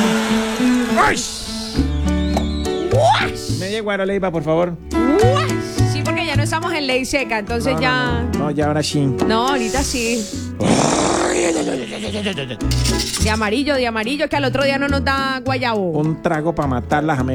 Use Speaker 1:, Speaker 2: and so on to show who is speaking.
Speaker 1: Media Guaroleiva, por favor.
Speaker 2: Sí, porque ya no estamos en ley seca, entonces
Speaker 1: No, ya ahora sí.
Speaker 2: No, ahorita sí. De amarillo, que al otro día no nos da guayabo.
Speaker 1: Un trago para matar las